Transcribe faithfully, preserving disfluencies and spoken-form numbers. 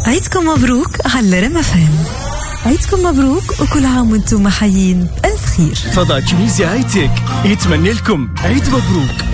عيدكم مبروك على رم اف ام. عيدكم مبروك وكل عام وانتم حيين بألف خير. فضاء تونسيا هاي تك يتمنى لكم عيد مبروك